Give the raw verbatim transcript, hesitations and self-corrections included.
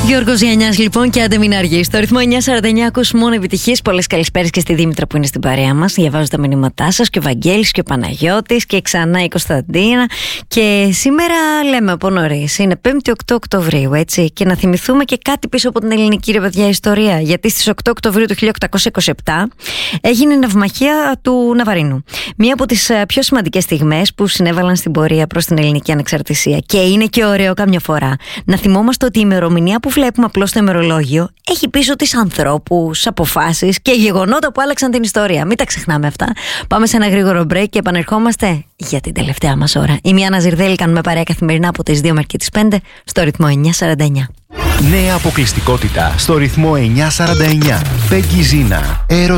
Γιώργος Γιαννιάς λοιπόν και άντε μην αργείς. Στο ρυθμό εννιά σαράντα εννιά ακούς μόνο επιτυχίες. Πολλές καλησπέρες και στη Δήμητρα που είναι στην παρέα μας. Διαβάζω τα μηνύματά σας και ο Βαγγέλης και ο Παναγιώτης και ξανά η Κωνσταντίνα. Και σήμερα λέμε από νωρίς. Είναι πέμπτη οκτώ Οκτωβρίου, έτσι. Και να θυμηθούμε και κάτι πίσω από την ελληνική ρε παιδιά ιστορία. Γιατί στις οκτώ Οκτωβρίου του χίλια οκτακόσια είκοσι επτά έγινε η ναυμαχία του Ναβαρίνου. Μία από τις πιο σημαντικές στιγμές που συνέβαλαν στην πορεία προς την ελληνική ανεξαρτησία. Και είναι και ωραίο καμιά φορά να θυμόμαστε ότι η ημερομηνία που βλέπουμε απλώς στο ημερολόγιο έχει πίσω της ανθρώπους, αποφάσεις και γεγονότα που άλλαξαν την ιστορία. Μην τα ξεχνάμε αυτά. Πάμε σε ένα γρήγορο break και επανερχόμαστε για την τελευταία μας ώρα. Η Μιάννα Ζιρδέλη, κάνουμε παρέα καθημερινά από τις δύο μέχρι και τις πέντε στο ρυθμό εννιά σαράντα εννιά. Νέα αποκλειστικότητα στο ρυθμό εννιά σαράντα εννιά. Πέγγι Ζίνα. Έρωτα.